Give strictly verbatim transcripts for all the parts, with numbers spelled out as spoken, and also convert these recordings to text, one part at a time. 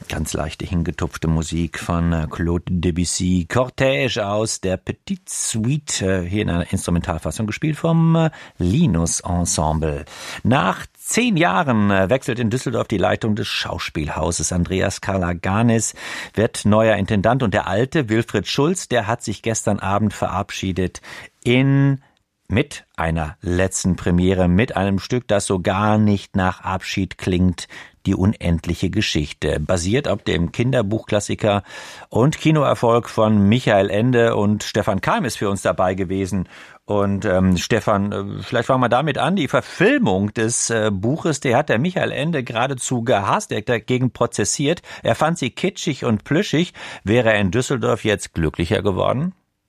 Ganz leichte, hingetupfte Musik von Claude Debussy. Cortège aus der Petite Suite, hier in einer Instrumentalfassung, gespielt vom Linus Ensemble. Nach zehn Jahren wechselt in Düsseldorf die Leitung des Schauspielhauses. Andreas Kalaganis wird neuer Intendant und der alte, Wilfried Schulz, der hat sich gestern Abend verabschiedet in mit einer letzten Premiere, mit einem Stück, das so gar nicht nach Abschied klingt, Die unendliche Geschichte. Basiert auf dem Kinderbuchklassiker und Kinoerfolg von Michael Ende, und Stefan Keim ist für uns dabei gewesen. Und ähm, Stefan, vielleicht fangen wir damit an. Die Verfilmung des äh, Buches, die hat der Michael Ende geradezu gehasst, er hat dagegen prozessiert. Er fand sie kitschig und plüschig. Wäre er in Düsseldorf jetzt glücklicher geworden?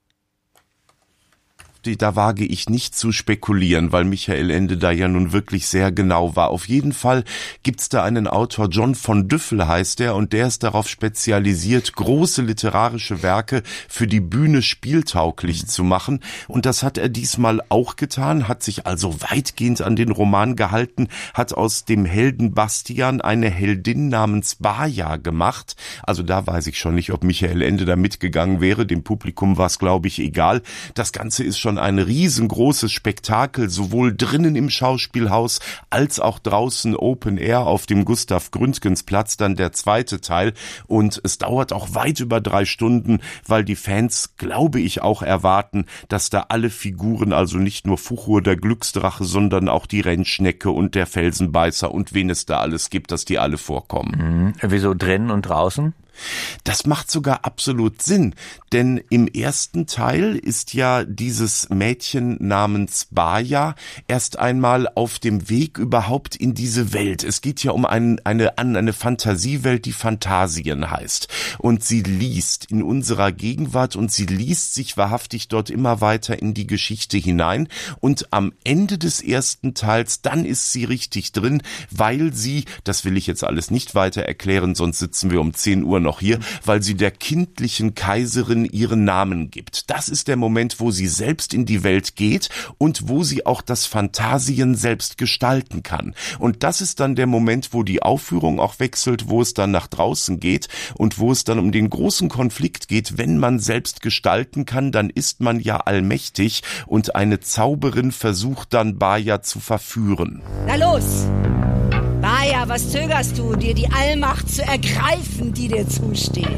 Da wage ich nicht zu spekulieren, weil Michael Ende da ja nun wirklich sehr genau war. Auf jeden Fall gibt's da einen Autor, John von Düffel heißt er, und der ist darauf spezialisiert, große literarische Werke für die Bühne spieltauglich zu machen. Und das hat er diesmal auch getan, hat sich also weitgehend an den Roman gehalten, hat aus dem Helden Bastian eine Heldin namens Baja gemacht. Also da weiß ich schon nicht, ob Michael Ende da mitgegangen wäre. Dem Publikum war es, glaube ich, egal. Das Ganze ist schon ein riesengroßes Spektakel, sowohl drinnen im Schauspielhaus als auch draußen Open Air auf dem Gustav-Gründgens-Platz, dann der zweite Teil. Und es dauert auch weit über drei Stunden, weil die Fans, glaube ich, auch erwarten, dass da alle Figuren, also nicht nur Fuchur, der Glücksdrache, sondern auch die Rennschnecke und der Felsenbeißer und wen es da alles gibt, dass die alle vorkommen. Mhm. Wieso drinnen und draußen? Das macht sogar absolut Sinn, denn im ersten Teil ist ja dieses Mädchen namens Baja erst einmal auf dem Weg überhaupt in diese Welt. Es geht ja um ein, eine, eine Fantasiewelt, die Phantasien heißt. Und sie liest in unserer Gegenwart und sie liest sich wahrhaftig dort immer weiter in die Geschichte hinein. Und am Ende des ersten Teils, dann ist sie richtig drin, weil sie, das will ich jetzt alles nicht weiter erklären, sonst sitzen wir um zehn Uhr noch hier, weil sie der kindlichen Kaiserin ihren Namen gibt. Das ist der Moment, wo sie selbst in die Welt geht und wo sie auch das Phantasien selbst gestalten kann. Und das ist dann der Moment, wo die Aufführung auch wechselt, wo es dann nach draußen geht und wo es dann um den großen Konflikt geht. Wenn man selbst gestalten kann, dann ist man ja allmächtig, und eine Zauberin versucht dann Baja zu verführen. Na los! Baja, was zögerst du, dir die Allmacht zu ergreifen, die dir zusteht?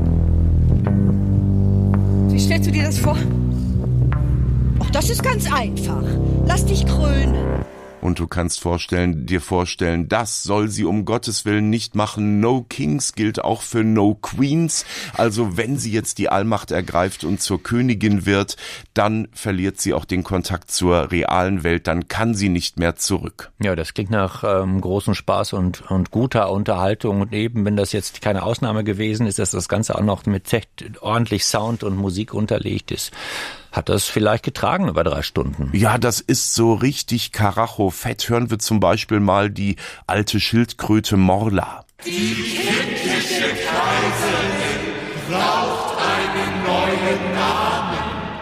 Wie stellst du dir das vor? Ach, das ist ganz einfach. Lass dich krönen. Und du kannst vorstellen, dir vorstellen, das soll sie um Gottes Willen nicht machen. No Kings gilt auch für No Queens. Also wenn sie jetzt die Allmacht ergreift und zur Königin wird, dann verliert sie auch den Kontakt zur realen Welt. Dann kann sie nicht mehr zurück. Ja, das klingt nach ähm, großem Spaß und, und guter Unterhaltung. Und eben, wenn das jetzt keine Ausnahme gewesen ist, dass das Ganze auch noch mit ordentlich Sound und Musik unterlegt ist, hat das vielleicht getragen über drei Stunden. Ja, das ist so richtig Karacho-fett. Hören wir zum Beispiel mal die alte Schildkröte Morla. Die kindliche Kaiserin braucht einen neuen Namen.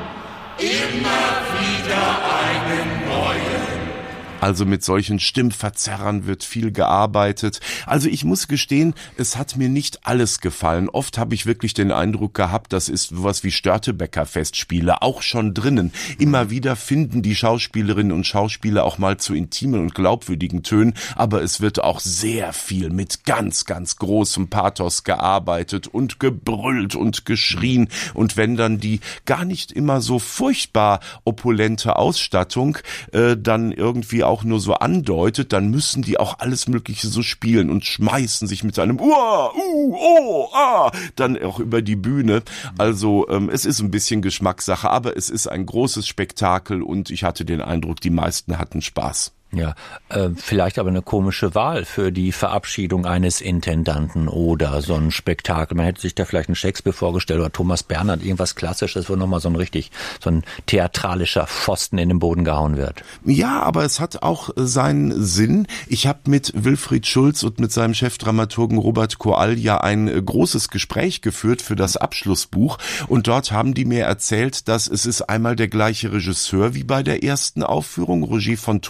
Immer wieder einen neuen. Also mit solchen Stimmverzerrern wird viel gearbeitet. Also ich muss gestehen, es hat mir nicht alles gefallen. Oft habe ich wirklich den Eindruck gehabt, das ist sowas wie Störtebeker-Festspiele, auch schon drinnen. Immer wieder finden die Schauspielerinnen und Schauspieler auch mal zu intimen und glaubwürdigen Tönen, aber es wird auch sehr viel mit ganz, ganz großem Pathos gearbeitet und gebrüllt und geschrien. Und wenn dann die gar nicht immer so furchtbar opulente Ausstattung äh, dann irgendwie auch nur so andeutet, dann müssen die auch alles Mögliche so spielen und schmeißen sich mit einem Uah, uh, oh, ah, dann auch über die Bühne. Also ähm, es ist ein bisschen Geschmackssache, aber es ist ein großes Spektakel und ich hatte den Eindruck, die meisten hatten Spaß. Ja, äh, vielleicht aber eine komische Wahl für die Verabschiedung eines Intendanten oder so ein Spektakel. Man hätte sich da vielleicht einen Shakespeare vorgestellt oder Thomas Bernhard, irgendwas Klassisches, wo nochmal so ein richtig, so ein theatralischer Pfosten in den Boden gehauen wird. Ja, aber es hat auch seinen Sinn. Ich habe mit Wilfried Schulz und mit seinem Chefdramaturgen Robert Koal ja ein großes Gespräch geführt für das Abschlussbuch und dort haben die mir erzählt, dass es ist einmal der gleiche Regisseur wie bei der ersten Aufführung, Roger von Tobel,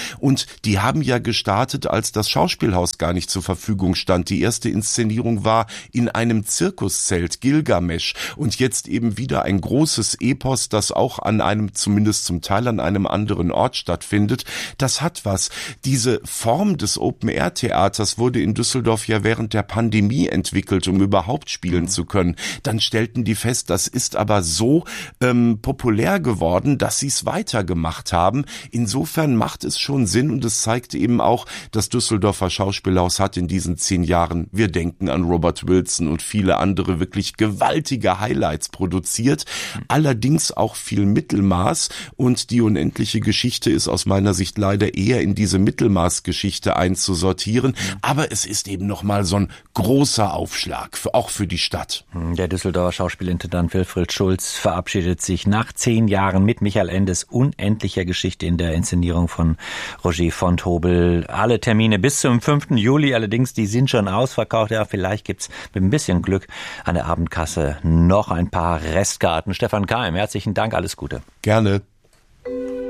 Und die haben ja gestartet, als das Schauspielhaus gar nicht zur Verfügung stand. Die erste Inszenierung war in einem Zirkuszelt, Gilgamesch. Und jetzt eben wieder ein großes Epos, das auch an einem, zumindest zum Teil an einem anderen Ort stattfindet. Das hat was. Diese Form des Open-Air-Theaters wurde in Düsseldorf ja während der Pandemie entwickelt, um überhaupt spielen zu können. Dann stellten die fest, das ist aber so ähm, populär geworden, dass sie es weitergemacht haben. Insofern macht es schon Sinn und es zeigt eben auch, das Düsseldorfer Schauspielhaus hat in diesen zehn Jahren, wir denken an Robert Wilson und viele andere, wirklich gewaltige Highlights produziert. Allerdings auch viel Mittelmaß und die unendliche Geschichte ist aus meiner Sicht leider eher in diese Mittelmaßgeschichte einzusortieren. Aber es ist eben nochmal so ein großer Aufschlag, für, auch für die Stadt. Der Düsseldorfer Schauspielintendant Wilfried Schulz verabschiedet sich nach zehn Jahren mit Michael Endes unendlicher Geschichte in der Inszenierung von Roger von Tobel. Alle Termine bis zum fünften Juli, allerdings, die sind schon ausverkauft. Ja, vielleicht gibt's mit ein bisschen Glück an der Abendkasse noch ein paar Restkarten. Stefan Keim, herzlichen Dank, alles Gute. Gerne.